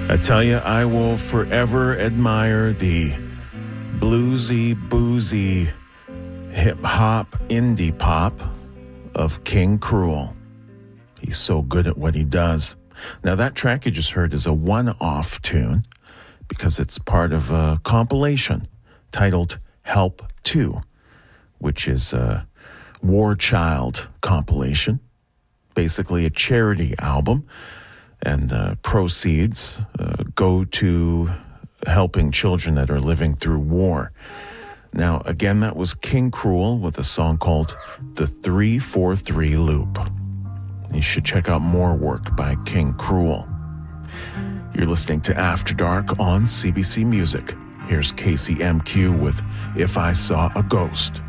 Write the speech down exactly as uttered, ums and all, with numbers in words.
I tell you, I will forever admire the bluesy, boozy, hip-hop, indie pop of King Krule. He's so good at what he does. Now, that track you just heard is a one-off tune because it's part of a compilation titled Help two, which is a War Child compilation, basically a charity album, and uh, proceeds uh, go to helping children that are living through war. Now, again, that was King Krule with a song called The three four three Loop. You should check out more work by King Krule. You're listening to After Dark on C B C Music. Here's Casey M Q with If I Saw a Ghost.